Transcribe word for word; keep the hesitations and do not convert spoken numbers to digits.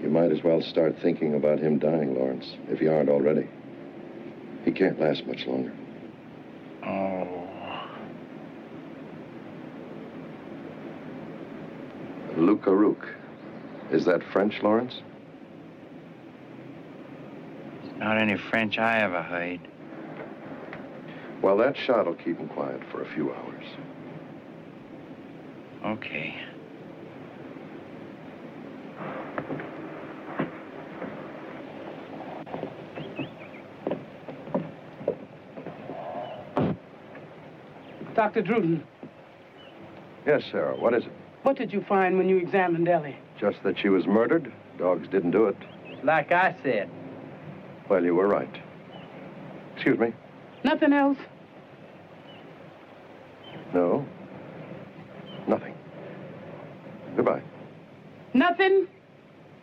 You might as well start thinking about him dying, Lawrence, if you aren't already. He can't last much longer. Oh. Luca Rook. Is that French, Lawrence? Not any French I ever heard. Well, that shot will keep him quiet for a few hours. Okay. Doctor Druden. Yes, Sarah, what is it? What did you find when you examined Ellie? Just that she was murdered. Dogs didn't do it. Like I said. Well, you were right. Excuse me. Nothing else? No. Nothing. Goodbye. Nothing?